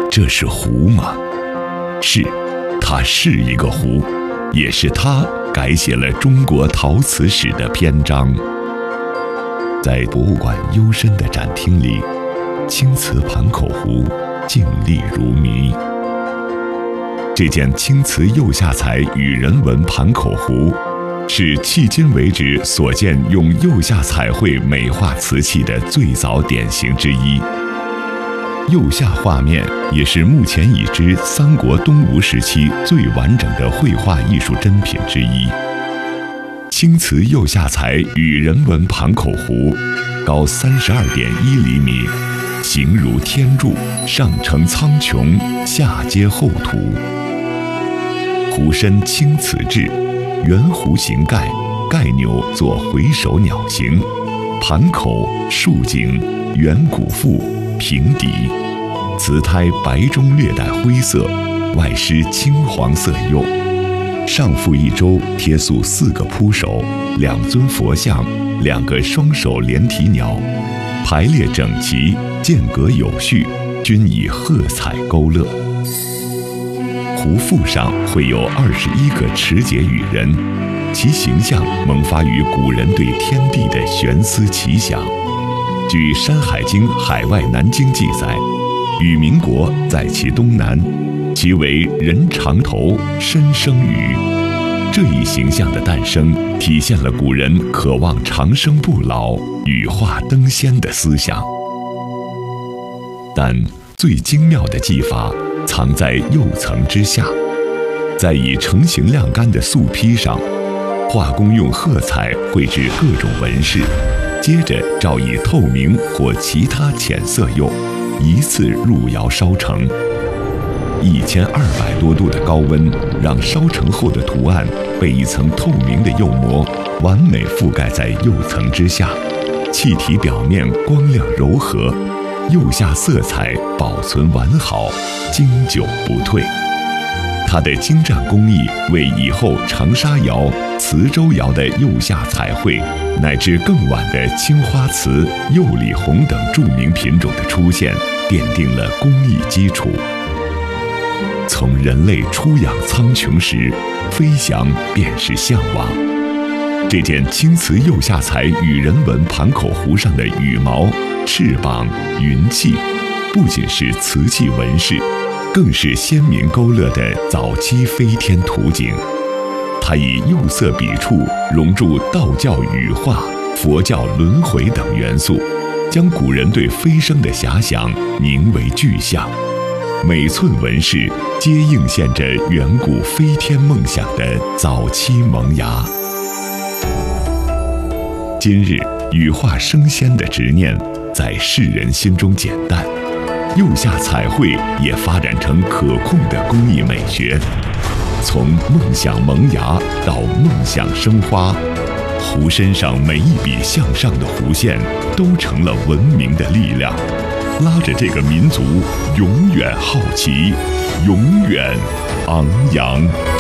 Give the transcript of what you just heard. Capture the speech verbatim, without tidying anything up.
这是壶吗？是，它是一个壶，也是它改写了中国陶瓷史的篇章。在博物馆幽深的展厅里，青瓷盘口壶静立如谜。这件青瓷釉下彩羽人纹盘口壶，是迄今为止所见用釉下彩绘美化瓷器的最早典型之一。釉下画面也是目前已知三国东吴时期最完整的绘画艺术珍品之一。青瓷釉下彩羽人纹盘口壶，高三十二点一厘米，形如天柱，上承苍穹，下接厚土。壶身青瓷制，圆弧形盖，盖钮作回首鸟形，盘口竖颈，圆鼓腹，平底，瓷胎白中略带灰色，外施青黄色釉，上覆一周贴塑四个铺首，两尊佛像，两个双手连体鸟，排列整齐，间隔有序，均以褐彩勾勒。壶腹上绘有二十一个持节羽人，其形象萌发于古人对天地的悬思奇想。据《山海经·海外南经》记载，羽民国在其东南，其为人长头，身生羽。这一形象的诞生，体现了古人渴望长生不老、羽化登仙的思想。但最精妙的技法藏在釉层之下，在已成型晾干的素坯上，画工用褐彩绘制各种纹饰，接着照以透明或其他浅色釉，一次入窑烧成。一千二百多度的高温，让烧成后的图案被一层透明的釉膜完美覆盖在釉层之下，气体表面光亮柔和，釉下色彩保存完好，经久不退。它的精湛工艺为以后长沙窑、磁州窑的釉下彩绘，乃至更晚的青花瓷、釉里红等著名品种的出现，奠定了工艺基础。从人类出养苍穹时，飞翔便是向往。这件青瓷釉下彩羽人纹盘口壶上的羽毛、翅膀、云气，不仅是瓷器纹饰，更是先民勾勒的早期飞天图景。它以釉色笔触融入道教羽化、佛教轮回等元素，将古人对飞升的遐想凝为具象。每寸纹饰皆映现着远古飞天梦想的早期萌芽。今日羽化升仙的执念在世人心中减淡，釉下彩绘也发展成可控的工艺美学。从梦想萌芽到梦想生花，壶身上每一笔向上的弧线都成了文明的力量，拉着这个民族永远好奇，永远昂扬。